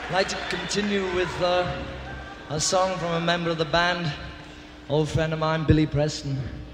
I'd like to continue with a song from a member of the band, old friend of mine, Billy Preston.